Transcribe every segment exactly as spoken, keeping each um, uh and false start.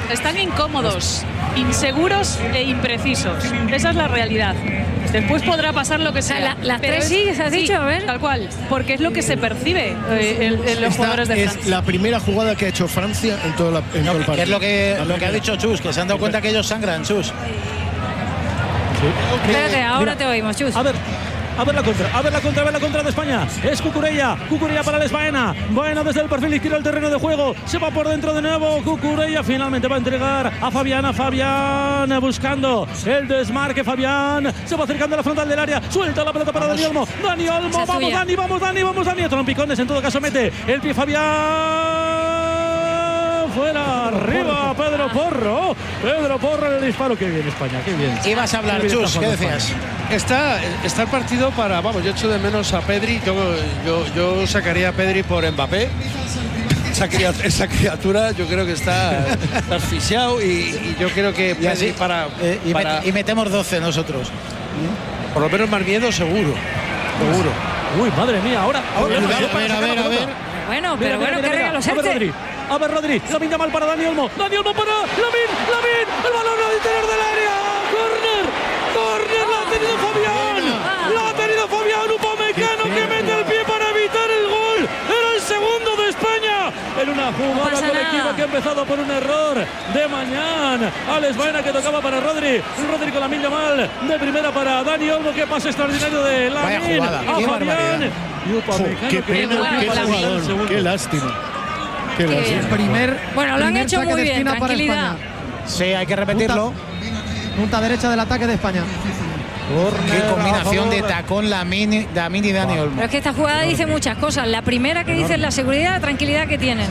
están incómodos, inseguros e imprecisos. Esa es la realidad. Después podrá pasar lo que sea. La, las tres sí, ¿se has dicho? Sí, a ver. Tal cual, porque es lo que se percibe eh, en, en los Esta jugadores de Francia. es la primera jugada que ha hecho Francia en todo, la, en no, todo el partido. Es lo que, lo que ha dicho Chus, que se han dado cuenta que ellos sangran, Chus. Sí. Espérate, ahora Mira, te oímos, Chus. A ver. A ver la contra, a ver la contra, a ver la contra de España. Es Cucurella, Cucurella para Les Baena. Baena desde el perfil izquierdo del terreno de juego. Se va por dentro de nuevo. Cucurella finalmente va a entregar a Fabián. A Fabián buscando el desmarque. Fabián se va acercando a la frontal del área. Suelta la pelota para Dani Olmo. Dani Olmo, Esa vamos tuya. Dani, vamos Dani, vamos Dani. Trompicones, en todo caso mete el pie Fabián. Fuera, arriba, Pedro Porro. Pedro Porro el disparo. Qué bien España, qué bien. Ibas a hablar, Qué bien Chus, está ¿qué jugando decías? España. Está, está el partido para, vamos, yo echo de menos a Pedri, yo, yo, yo sacaría a Pedri por Mbappé. Esa criatura, esa criatura yo creo que está, está asfixiado y, y yo creo que Pedri así, para, eh, y, para met, y metemos doce nosotros. por lo menos más miedo seguro, seguro. Uy, madre mía, ahora, ahora Cuidado, a ver, a ver, a ver. Bueno, Mira, pero mira, bueno, mira, que mira. regalo A ver, Rodri. A ver, Rodri. Lamin Yamal para Dani Olmo. Dani Olmo para Lamin. Lamin. El balón al interior del área. Corner. Corner. La ha tenido Fabián. La ha tenido Fabián. Upamecano que mete el pie para evitar el gol. Era el segundo de España. En una jugada pasa colectiva nada. que ha empezado por un error de mañana. Alex Baena que tocaba para Rodri. Rodri con Lamin Yamal. De primera para Dani Olmo. Qué pase extraordinario de Vaya Lamin. jugada, A qué Fabián. barbaridad. Y Upamecano Qué que pena, mete el qué pie para evitar el jugador, segundo. qué lástima. Qué Qué lástima. bien. Primer, Bueno, lo han primer hecho saque muy de bien, esquina para tranquilidad. España. Sí, hay que repetirlo. Punta derecha del ataque de España. Qué combinación de tacón Lamin, Lamin y Dani Olmo. Pero es que esta jugada dice muchas cosas. La primera que dice es la seguridad y la tranquilidad que tienen.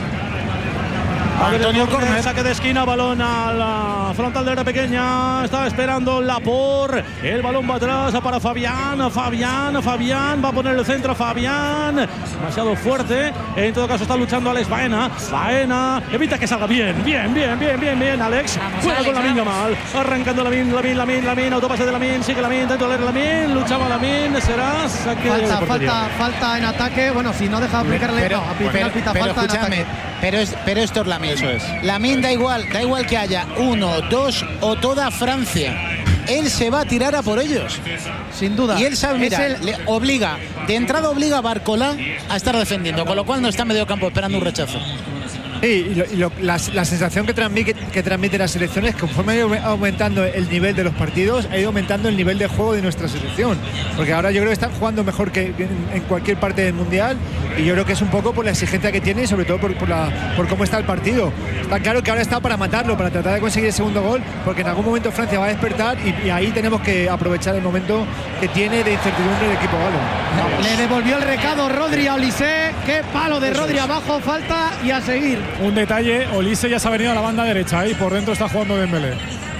Antonio Corner, saque de esquina, balón a la frontal de la pequeña. Está esperando Laporte. El balón va atrás para Fabián. Fabián, Fabián. Va a poner el centro Fabián. Demasiado fuerte. En todo caso está luchando Alex Baena. Baena. Evita que salga bien. Bien, bien, bien, bien, bien, Alex. Vamos, Juega Alex, con Lamin vamos. Yamal. Arrancando Lamin, Lamin, Lamin, Lamin. Autopase de Lamin. Sigue Lamin. Dentro de Lamin. Luchaba Lamin. Será saque de Falta, portería. falta, falta en ataque. Bueno, si no deja aplicarle, Pero, no, al pero, final pita pero falta en escúchame, ataque. pero, es, pero esto es Lamin. Eso es. Lamin da igual, da igual que haya uno, dos o toda Francia. Él se va a tirar a por ellos. Sin duda. Y él sabe, Es mira, el- le obliga, de entrada obliga a Barcola a estar defendiendo, con lo cual no está en medio campo esperando un rechazo. Sí, y, lo, y lo, la, la sensación que transmite, que transmite la selección es que conforme ha ido aumentando el nivel de los partidos, ha ido aumentando el nivel de juego de nuestra selección. Porque ahora yo creo que están jugando mejor que en, en cualquier parte del Mundial, y yo creo que es un poco por la exigencia que tiene y sobre todo por, por, la, por cómo está el partido. Está claro que ahora está para matarlo, para tratar de conseguir el segundo gol, porque en algún momento Francia va a despertar y, y ahí tenemos que aprovechar el momento que tiene de incertidumbre el equipo galo. Le devolvió el recado Rodri a Olise. Qué palo de Rodri abajo, falta y a seguir. Un detalle, Olise ya se ha venido a la banda derecha y por dentro está jugando Dembélé.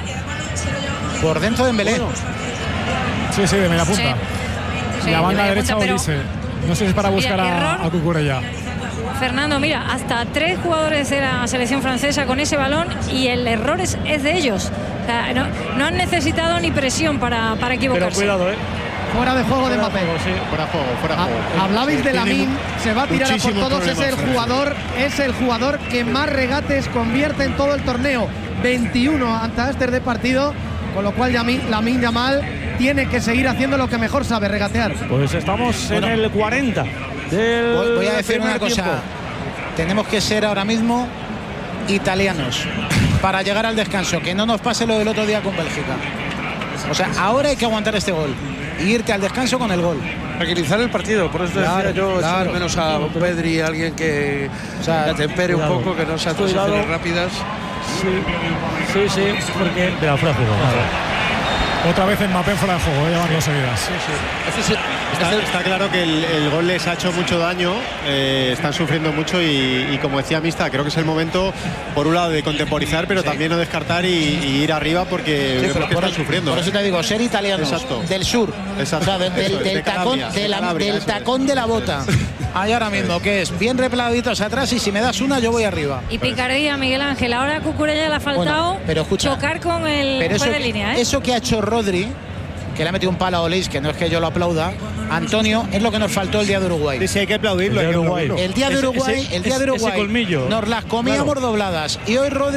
Por dentro de Dembélé. Bueno. Sí, sí, de media punta. Sí. Sí, la banda de media derecha punta, pero- Olise. No sé si es para Mira, buscar a, error. a Cucurella. Fernando, mira, hasta tres jugadores de la selección francesa con ese balón y el error es, es de ellos. O sea, no, no han necesitado ni presión para, para Pero equivocarse. cuidado, ¿eh? Fuera de juego de Mbappé. Fuera juego, fuera Ha- juego. Hablabais de Tiene Lamin, se va a tirar a por muchísimos todos, es el problemas, jugador, es el jugador que más regates convierte en todo el torneo. veintiuno ante Aster de partido, con lo cual Lamin, Lamin Yamal tiene que seguir haciendo lo que mejor sabe, regatear. Pues estamos Bueno. en el cuarenta del Voy, voy a decir primer una cosa. tiempo. Tenemos que ser ahora mismo italianos para llegar al descanso, que no nos pase lo del otro día con Bélgica. O sea, ahora hay que aguantar este gol y irte al descanso con el gol. Tranquilizar el partido, por eso Claro, decía yo, echo claro. de menos a Pedri, alguien que, O sea, que atempere un cuidado. poco, que no sea Cuidado. transiciones rápidas. Sí, sí, sí, porque de la fuera de juego. Otra vez Mbappé fuera de juego, eh, llevan dos seguidas. Este es el- Está, está claro que el, el gol les ha hecho mucho daño, eh, están sufriendo mucho y, y como decía Mista, creo que es el momento, por un lado, de contemporizar, pero también no descartar y, y ir arriba porque Sí, vemos pero que por, están sufriendo. por eso te digo, ser italianos Exacto. del sur. Exacto. O sea, de- del, Eso es, del de tacón, Calabria, de de la- Calabria, del eso es. tacón de la bota. Ahí ahora mismo, que es bien repladitos atrás y si me das una yo voy arriba. Y picardía, Miguel Ángel. Ahora a Cucurella le ha faltado Bueno, pero escucha, chocar con el Pero eso, juez de línea, ¿eh? eso que ha hecho Rodri, que le ha metido un palo a Olís, que no es que yo lo aplauda, Antonio, es lo que nos faltó el día de Uruguay. Sí, sí, hay que aplaudirlo. El día hay que de Uruguay. aplaudirlo. El día de Ese- Uruguay, ese- el día de ese Uruguay colmillo. nos las comíamos Claro. dobladas y hoy Rodri